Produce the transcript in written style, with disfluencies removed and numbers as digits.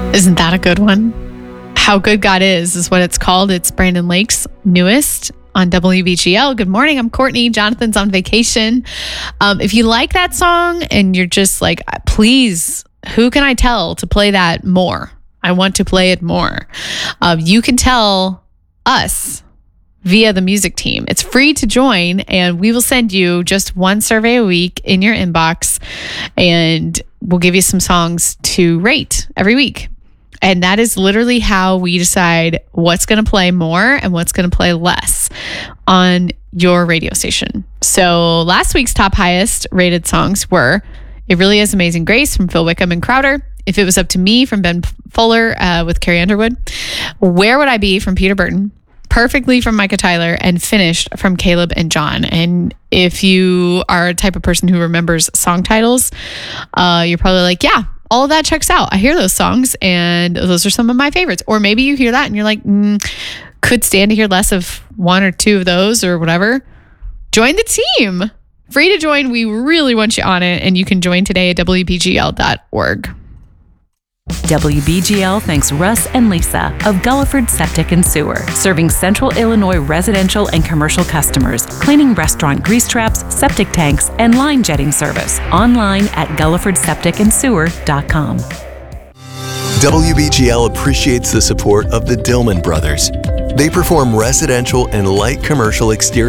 Isn't that a good one? How Good God is what it's called. It's Brandon Lake's newest on WBGL. Good morning. I'm Courtney. Jonathan's on vacation. If you like that song and you're just like, please, who can I tell to play that more? I want to play it more. You can tell us via the music team. It's free to join, and we will send you just one survey a week in your inbox, and we'll give you some songs to rate every week. And that is literally how we decide what's going to play more and what's going to play less on your radio station. So last week's top highest rated songs were It Really Is Amazing Grace from Phil Wickham and Crowder, If It Was Up to Me from Ben Fuller with Carrie Underwood, Where Would I Be from Peter Burton, Perfectly from Micah Tyler, and Finished from Caleb and John. And if you are a type of person who remembers song titles, you're probably like, yeah, all of that checks out. I hear those songs and those are some of my favorites. Or maybe you hear that and you're like, could stand to hear less of one or two of those or whatever. Join the team. Free to join. We really want you on it. And you can join today at WBGL.org. WBGL thanks Russ and Lisa of Gulliford Septic and Sewer, serving Central Illinois residential and commercial customers, cleaning restaurant grease traps, septic tanks, and line jetting service. Online at GullifordSepticandSewer.com. WBGL appreciates the support of the Dillman Brothers. They perform residential and light commercial exterior